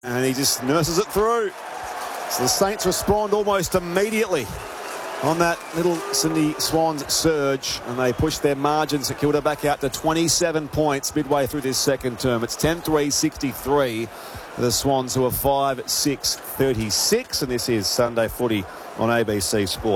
And he just nurses it through. So the Saints respond almost immediately on that little Sydney Swans surge, and they push their margins at Kilda back out to 27 points midway through this second term. It's 10-3-63 for the Swans, who are 5-6-36, and this is Sunday Footy on ABC Sport.